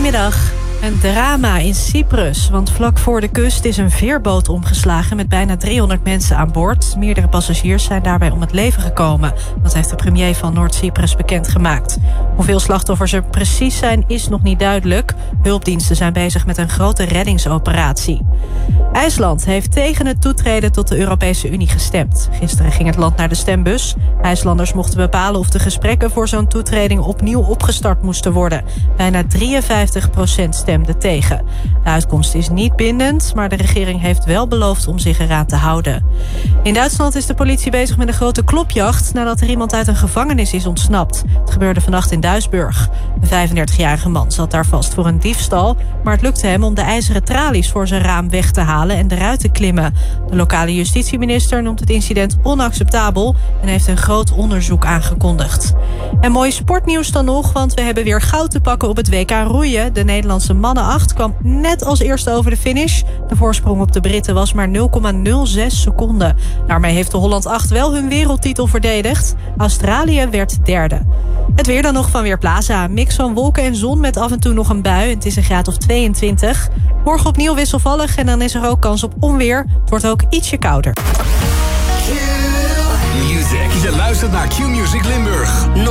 Goedemiddag. Een drama in Cyprus, want vlak voor de kust is een veerboot omgeslagen met bijna 300 mensen aan boord. Meerdere passagiers zijn daarbij om het leven gekomen. Dat heeft de premier van Noord-Cyprus bekendgemaakt. Hoeveel slachtoffers er precies zijn, is nog niet duidelijk. Hulpdiensten zijn bezig met een grote reddingsoperatie. IJsland heeft tegen het toetreden tot de Europese Unie gestemd. Gisteren ging het land naar de stembus. IJslanders mochten bepalen of de gesprekken voor zo'n toetreding opnieuw opgestart moesten worden. Bijna 53% stemde tegen. De uitkomst is niet bindend, maar de regering heeft wel beloofd om zich eraan te houden. In Duitsland is de politie bezig met een grote klopjacht nadat er iemand uit een gevangenis is ontsnapt. Het gebeurde vannacht in Duisburg. Een 35-jarige man zat daar vast voor een diefstal, maar het lukte hem om de ijzeren tralies voor zijn raam weg te halen en eruit te klimmen. De lokale justitieminister noemt het incident onacceptabel en heeft een groot onderzoek aangekondigd. En mooi sportnieuws dan nog, want we hebben weer goud te pakken op het WK roeien. De Nederlandse mannenacht kwam net als eerste over de finish. De voorsprong op de Britten was maar 0,06 seconden. Daarmee heeft de Holland 8 wel hun wereldtitel verdedigd. Australië werd derde. Het weer dan nog van Weerplaza. Mix van wolken en zon met af en toe nog een bui. Het is een graad of 22. Morgen opnieuw wisselvallig en dan is er ook kans op onweer. Het wordt ook ietsje kouder. Q-Music. Je luistert naar Q-Music Limburg.